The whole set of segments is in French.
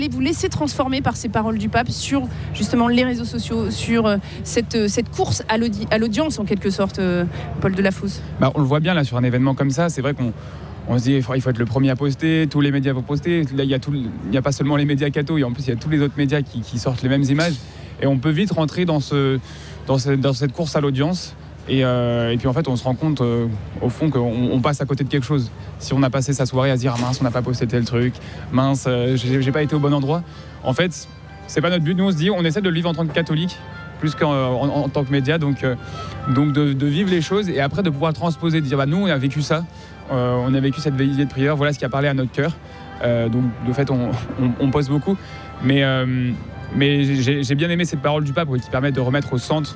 Vous laissez transformer par ces paroles du pape sur justement les réseaux sociaux, sur cette course à l'audience en quelque sorte, Paul Delafosse. On le voit bien là sur un événement comme ça, c'est vrai qu'on se dit il faut être le premier à poster, tous les médias vont poster, là il n'y a pas seulement les médias cathos, en plus il y a tous les autres médias qui sortent les mêmes images et on peut vite rentrer dans cette course à l'audience. Et puis en fait on se rend compte au fond qu'on passe à côté de quelque chose. Si on a passé sa soirée à se dire mince on n'a pas posté tel truc, mince j'ai pas été au bon endroit. En fait c'est pas notre but, nous on se dit on essaie de le vivre en tant que catholique plus qu'en tant que média, donc de vivre les choses et après de pouvoir transposer, de dire nous on a vécu ça, on a vécu cette veillée de prière, voilà ce qui a parlé à notre cœur. Donc de fait on poste beaucoup, mais j'ai bien aimé cette parole du pape qui permet de remettre au centre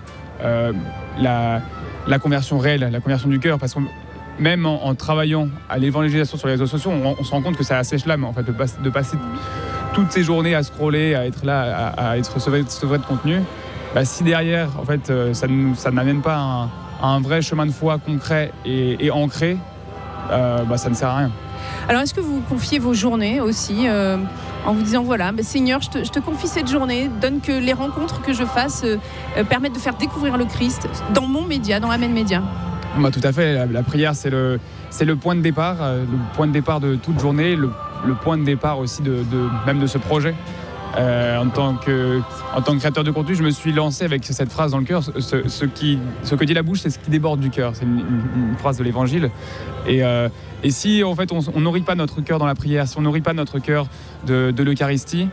la conversion réelle, la conversion du cœur, parce que même en travaillant à l'évangélisation sur les réseaux sociaux, on se rend compte que ça assèche l'âme en fait, de passer toutes ces journées à scroller, à être là, à être sevré de contenu. Si derrière en fait ça n'amène pas un vrai chemin de foi concret et ancré, ça ne sert à rien. Alors est-ce que vous confiez vos journées aussi en vous disant voilà Seigneur je te confie cette journée, donne que les rencontres que je fasse permettent de faire découvrir le Christ dans mon média, dans Amen Média? Tout à fait, la prière c'est le point de départ, le point de départ de toute journée, le point de départ aussi même de ce projet. En tant que créateur de contenu, je me suis lancé avec cette phrase dans le cœur, ce que dit la bouche, c'est ce qui déborde du cœur. C'est une phrase de l'Évangile. Et si en fait on nourrit pas notre cœur dans la prière, si on nourrit pas notre cœur de l'Eucharistie,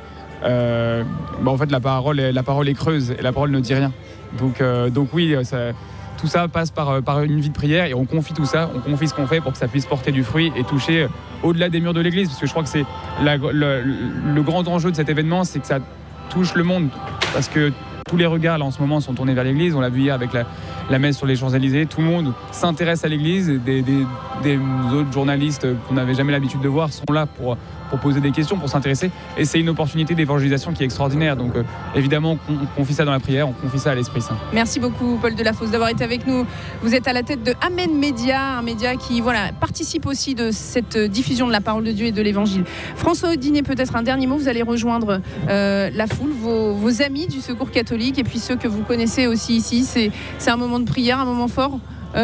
en fait la parole est creuse et la parole ne dit rien. Donc oui, tout ça passe par une vie de prière et on confie tout ça, on confie ce qu'on fait pour que ça puisse porter du fruit et toucher au-delà des murs de l'église, parce que je crois que c'est le grand enjeu de cet événement, c'est que ça touche le monde, parce que tous les regards là en ce moment sont tournés vers l'église. On l'a vu hier avec la messe sur les Champs-Élysées, tout le monde s'intéresse à l'église, des autres journalistes qu'on n'avait jamais l'habitude de voir sont là pour poser des questions, pour s'intéresser, et c'est une opportunité d'évangélisation qui est extraordinaire. Donc évidemment on confie ça dans la prière, on confie ça à l'Esprit Saint. Merci beaucoup Paul Delafosse d'avoir été avec nous. Vous êtes à la tête de Amen Média, un média qui participe aussi de cette diffusion de la parole de Dieu et de l'Évangile. François Audinet, peut-être un dernier mot, vous allez rejoindre la foule, vos amis du Secours catholique et puis ceux que vous connaissez aussi ici. C'est un moment de prière, un moment fort.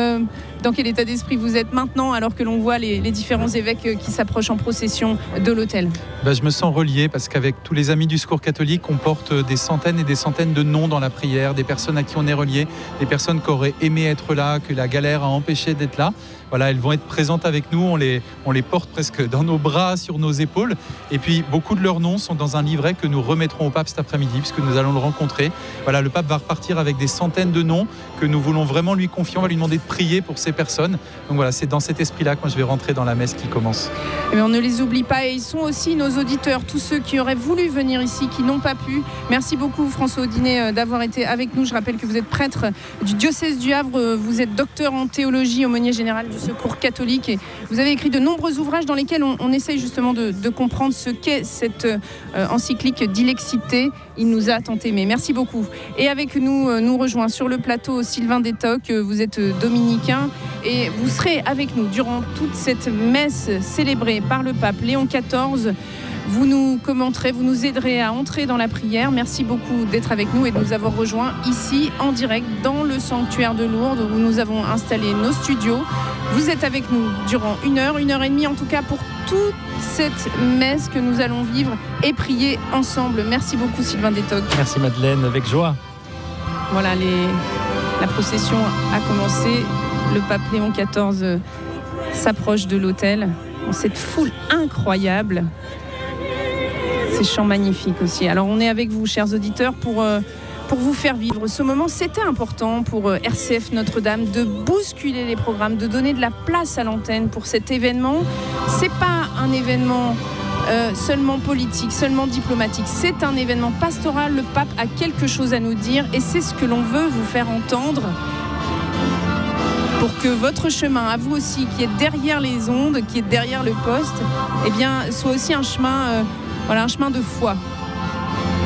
Dans quel état d'esprit vous êtes maintenant alors que l'on voit les différents évêques qui s'approchent en procession de l'autel? Je me sens relié parce qu'avec tous les amis du Secours catholique, on porte des centaines et des centaines de noms dans la prière, des personnes à qui on est relié, des personnes qui auraient aimé être là, que la galère a empêché d'être là. Voilà, elles vont être présentes avec nous, on les porte presque dans nos bras, sur nos épaules. Et puis beaucoup de leurs noms sont dans un livret que nous remettrons au pape cet après-midi, puisque nous allons le rencontrer. Voilà, le pape va repartir avec des centaines de noms que nous voulons vraiment lui confier. On va lui demander de prier pour ces personnes. Donc voilà, c'est dans cet esprit-là que moi je vais rentrer dans la messe qui commence. Mais on ne les oublie pas, et ils sont aussi nos auditeurs, tous ceux qui auraient voulu venir ici, qui n'ont pas pu. Merci beaucoup François Audinet d'avoir été avec nous. Je rappelle que vous êtes prêtre du diocèse du Havre, vous êtes docteur en théologie, aumônier général du Secours catholique, et vous avez écrit de nombreux ouvrages dans lesquels on essaye justement de comprendre ce qu'est cette encyclique Dilexité. Il nous a tant aimé. Merci beaucoup. Et avec nous rejoint sur le plateau Sylvain Détoc, vous êtes dominicain et vous serez avec nous durant toute cette messe célébrée par le pape Léon XIV. Vous nous commenterez, vous nous aiderez à entrer dans la prière. Merci beaucoup d'être avec nous et de nous avoir rejoints ici en direct dans le sanctuaire de Lourdes où nous avons installé nos studios. Vous êtes avec nous durant 1 heure, 1 heure et demie en tout cas pour toute cette messe que nous allons vivre et prier ensemble. Merci beaucoup Sylvain Détoc. Merci Madeleine, avec joie. Voilà, la procession a commencé. Le pape Léon XIV s'approche de l'autel. Cette foule incroyable. Ces chants magnifiques aussi. Alors on est avec vous, chers auditeurs, pour vous faire vivre ce moment. C'était important pour RCF Notre-Dame de bousculer les programmes, de donner de la place à l'antenne pour cet événement. C'est pas un événement seulement politique, seulement diplomatique. C'est un événement pastoral. Le pape a quelque chose à nous dire et c'est ce que l'on veut vous faire entendre. Pour que votre chemin, à vous aussi, qui est derrière les ondes, qui est derrière le poste, soit aussi un chemin, un chemin de foi.